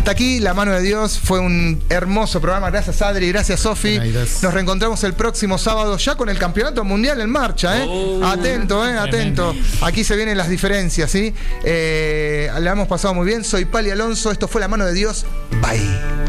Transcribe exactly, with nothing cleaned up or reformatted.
Hasta aquí La Mano de Dios. Fue un hermoso programa. Gracias, Adri. Gracias, Sofi. Nos reencontramos el próximo sábado ya con el Campeonato Mundial en marcha, ¿eh? Oh, atento, ¿eh? Atento. Aquí se vienen las diferencias, ¿sí? Eh, la hemos pasado muy bien. Soy Pali Alonso. Esto fue La Mano de Dios. Bye.